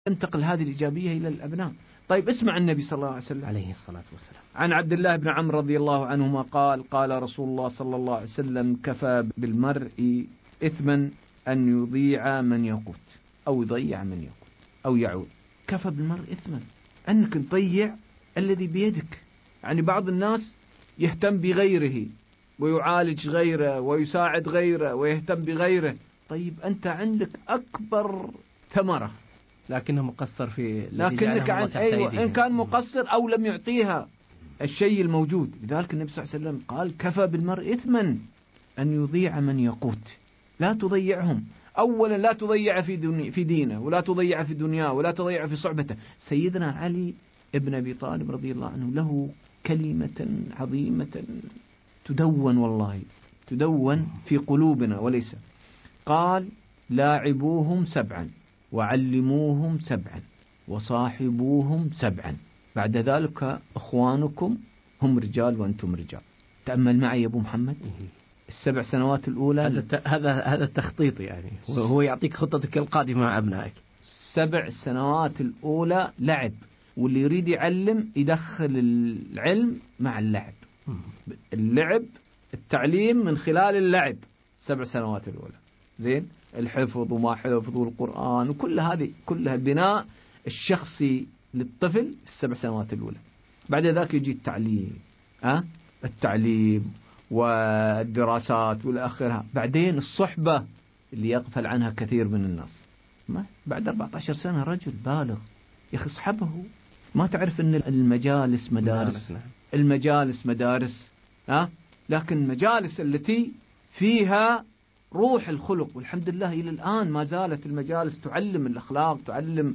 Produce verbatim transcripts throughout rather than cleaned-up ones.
تنتقل هذه الإيجابية إلى الأبناء. طيب اسمع النبي صلى الله عليه وسلم عليه الصلاة والسلام عن عبد الله بن عمرو رضي الله عنهما قال قال رسول الله صلى الله عليه وسلم: كفى بالمرء إثما أن يضيع من يقوت أو يضيع من يقوت أو يعود. كفى بالمرء إثما أنك تضيع الذي بيدك. يعني بعض الناس يهتم بغيره ويعالج غيره ويساعد غيره ويهتم بغيره. طيب أنت عندك أكبر ثمرة لكنه مقصر في لكنك عن أيوة إن كان مقصر أو لم يعطيها الشيء الموجود. لذلك النبي صلى الله عليه وسلم قال: كفى بالمرء إثما أن يضيع من يقوت. لا تضيعهم. أولا لا تضيع في في دينه ولا تضيع في دنياه ولا تضيع في صحبته. سيدنا علي ابن أبي طالب رضي الله عنه له كلمة عظيمة تدون، والله تدون في قلوبنا وليس. قال: لاعبوهم سبعا وعلموهم سبعا وصاحبوهم سبعا، بعد ذلك أخوانكم هم رجال وأنتم رجال. تأمل معي يا أبو محمد السبع سنوات الأولى. هذا هذا هذا التخطيط، يعني وهو يعطيك خطتك القادمة مع أبنائك. السبع سنوات الأولى لعب، واللي يريد يعلم يدخل العلم مع اللعب. اللعب التعليم من خلال اللعب. السبع سنوات الأولى زين، الحفظ وما حفظ والقرآن وكل هذه كلها بناء الشخصي للطفل في السبع سنوات الأولى. بعد ذاك يجي التعليم، أه؟ التعليم والدراسات والآخرها. بعدين الصحبة اللي يغفل عنها كثير من الناس. ما بعد أربعة عشر سنة رجل بالغ يا أخي اصحبه. ما تعرف أن المجالس مدارس، المجالس مدارس أه؟ لكن المجالس التي فيها روح الخلق، والحمد لله إلى الآن ما زالت المجالس تعلم الأخلاق، تعلم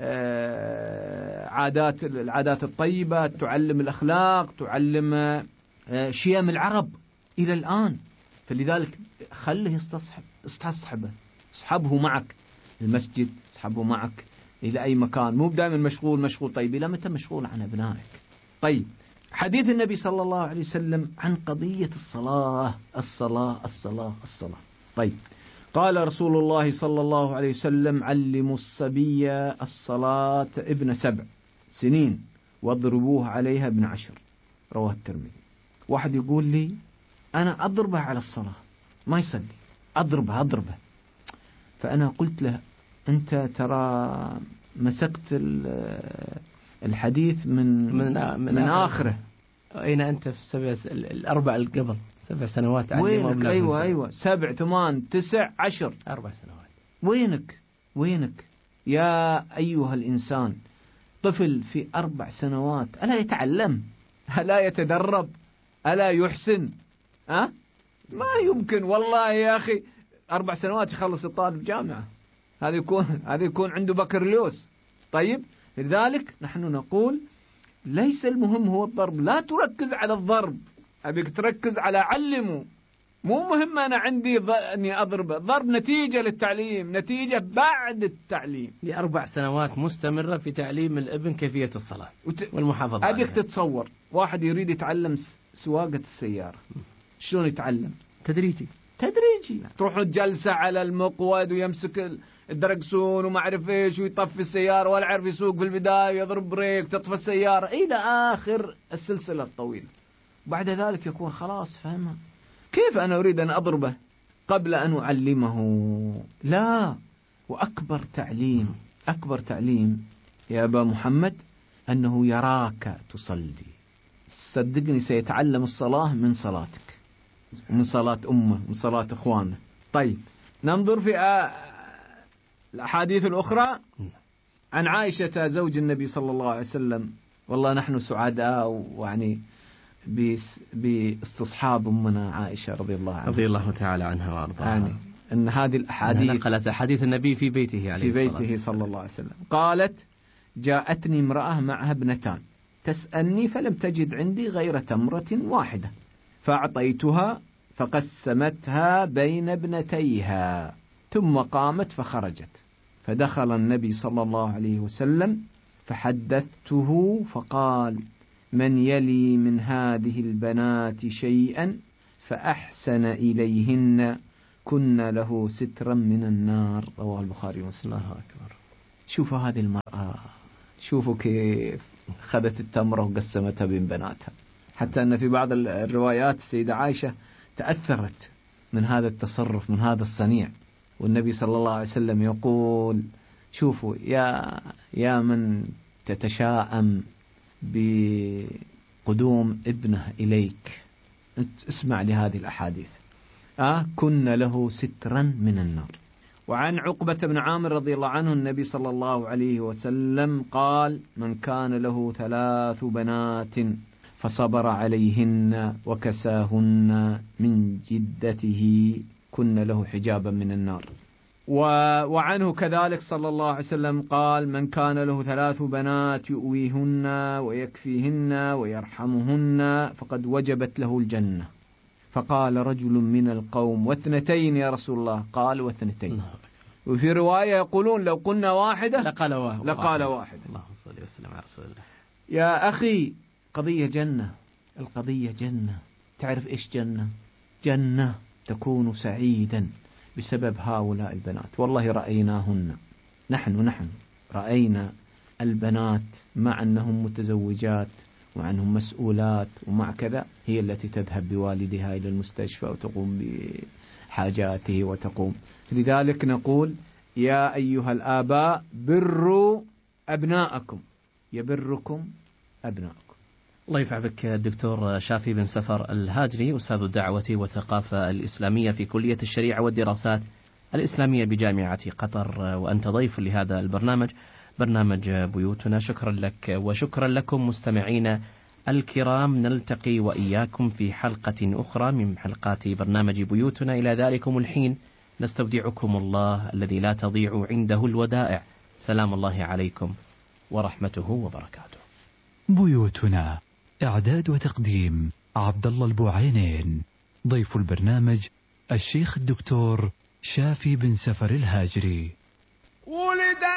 آه عادات العادات الطيبة، تعلم الأخلاق، تعلم آه شيم العرب إلى الآن. فلذلك خله يستصحب، استصحبه، اصحبه معك المسجد، اصحبه معك إلى أي مكان. مو دائما مشغول مشغول. طيب إلى متى مشغول عن أبنائك؟ طيب حديث النبي صلى الله عليه وسلم عن قضية الصلاة الصلاة الصلاة الصلاة. طيب قال رسول الله صلى الله عليه وسلم: علموا الصبي الصلاة ابن سبع سنين واضربوه عليها ابن عشر. رواه الترمذي. واحد يقول لي: أنا أضربه على الصلاة ما يصلي، أضربه أضربه. فأنا قلت له: أنت ترى مسكت الحديث من من, من, من آخره. أين أنت في السبع الأربع اللي قبل سبع سنوات؟ وينك؟ أيوة أيوة سبع ثمان تسع عشر أربع سنوات. وينك وينك يا أيها الإنسان؟ طفل في أربع سنوات ألا يتعلم؟ ألا يتدرب؟ ألا يحسن؟ أه؟ ما يمكن والله يا أخي. أربع سنوات يخلص الطالب جامعة، هذا يكون هذا يكون عنده بكالوريوس. طيب لذلك نحن نقول ليس المهم هو الضرب. لا تركز على الضرب، أبيك تركز على علمه. مو مهم أنا عندي ض... أني أضرب. ضرب نتيجة للتعليم، نتيجة بعد التعليم. لأربع سنوات مستمرة في تعليم الابن كيفية الصلاة وت... والمحافظة أبيك عليها. تتصور واحد يريد يتعلم سواقة السيارة، شلون يتعلم؟ تدريجي تدريجي. تروح جلسة على المقود ويمسك الدركسون وما أعرف إيش ويطفي السيارة ولا عارف يسوق في البداية، يضرب بريك تطفى السيارة إلى آخر السلسلة الطويلة. بعد ذلك يكون خلاص فهمها. كيف أنا أريد أن أضربه قبل أن أعلمه؟ لا. وأكبر تعليم أكبر تعليم يا أبا محمد أنه يراك تصلي. صدقني سيتعلم الصلاة من صلاتك ومن صلاة أمه ومن صلاة أخوانه. طيب ننظر في الأحاديث الأخرى عن عائشة زوج النبي صلى الله عليه وسلم. والله نحن سعداء ويعني باستصحاب أمنا عائشة رضي الله عنها رضي الله تعالى عنها وارضاها. يعني أن هذه الأحاديث نقلت أحاديث النبي في بيته عليه في بيته صلى الله عليه وسلم. قالت: جاءتني امرأة معها ابنتان تسألني فلم تجد عندي غير تمرة واحدة فأعطيتها فقسمتها بين ابنتيها ثم قامت فخرجت. فدخل النبي صلى الله عليه وسلم فحدثته فقال: من يلي من هذه البنات شيئا فأحسن إليهن كن له سترا من النار. رواه البخاري ومسلم. الله أكبر. شوفوا هذه المرأة، شوفوا كيف خذت التمرة وقسمتها بين بناتها، حتى أن في بعض الروايات السيدة عائشة تأثرت من هذا التصرف، من هذا الصنيع. والنبي صلى الله عليه وسلم يقول شوفوا يا يا من تتشاءم بقدوم ابنه إليك، اسمع لهذه الأحاديث، آه كن له سترا من النار. وعن عقبة بن عامر رضي الله عنه النبي صلى الله عليه وسلم قال من كان له ثلاث بنات فصبر عليهن وكساهن من جدته كن له حجابا من النار. وعنه كذلك صلى الله عليه وسلم قال من كان له ثلاث بنات يؤويهن ويكفيهن ويرحمهن فقد وجبت له الجنة. فقال رجل من القوم واثنتين يا رسول الله؟ قال واثنتين. وفي رواية يقولون لو قلنا واحدة لقال واحدة, لقال واحدة. اللهم صل وسلم على رسول الله. يا أخي قضية جنة، القضية جنة. تعرف إيش جنة؟ جنة تكون سعيدا بسبب هؤلاء البنات. والله رأيناهن، نحن نحن رأينا البنات مع أنهم متزوجات ومع أنهم مسؤولات ومع كذا، هي التي تذهب بوالدها إلى المستشفى وتقوم بحاجاته وتقوم. لذلك نقول يا أيها الآباء بروا أبناءكم يبركم أبناءكم. الله ينفع بك الدكتور شافي بن سفر الهاجري، أستاذ الدعوة والثقافة الإسلامية في كلية الشريعة والدراسات الإسلامية بجامعة قطر، وأنت ضيف لهذا البرنامج، برنامج بيوتنا. شكرا لك وشكرا لكم مستمعين الكرام. نلتقي وإياكم في حلقة أخرى من حلقات برنامج بيوتنا. إلى ذلكم الحين نستودعكم الله الذي لا تضيع عنده الودائع. سلام الله عليكم ورحمته وبركاته. بيوتنا، إعداد وتقديم عبد الله البوعينين. ضيف البرنامج الشيخ الدكتور شافي بن سفر الهاجري.